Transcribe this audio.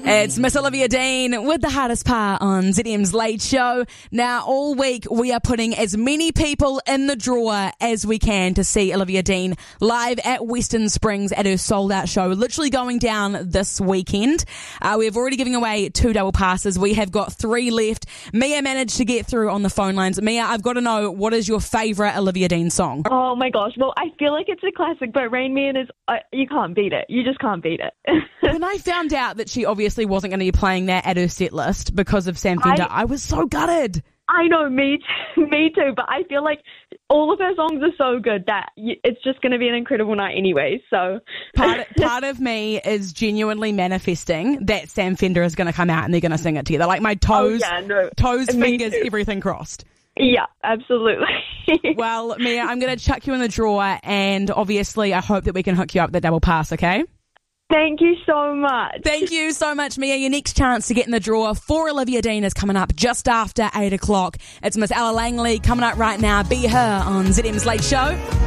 It's Miss Olivia Dean with the hardest part on ZM's Late Show. Now, all week we are putting as many people in the drawer as we can to see Olivia Dean live at Western Springs at her sold-out show, literally going down this weekend. We've already given away 2 double passes. We have got 3 left. Mia managed to get through on the phone lines. Mia, I've got to know, what is your favourite Olivia Dean song? Oh my gosh, well, I feel like it's a classic, but Rain Man is, you can't beat it. You just can't beat it. When I found out that she obviously wasn't going to be playing that at her set list because of Sam Fender, I was so gutted. I know, me too, but I feel like all of her songs are so good that it's just going to be an incredible night anyway, so. Part of me is genuinely manifesting that Sam Fender is going to come out and they're going to sing it together. Like my toes, fingers, everything crossed. Yeah, absolutely. Well, Mia, I'm going to chuck you in the drawer, and obviously I hope that we can hook you up with the double pass, okay? Thank you so much. Thank you so much, Mia. Your next chance to get in the drawer for Olivia Dean is coming up just after 8 o'clock. It's Miss Ella Langley coming up right now. Be Her on ZM's Late Show.